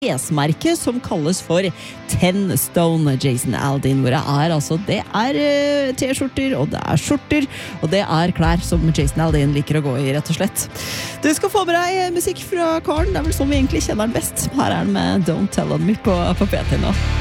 klesmerke som kalles for Ten Stone Jason Aldean, hvor det t-skjorter, og det skjorter, og det klær som Jason Aldean liker å gå i, rett og slett. Du skal få med deg musikk fra karen, det vel sånn vi egentlig kjenner den best. Her den med Don't Tell On Me på P3 nå.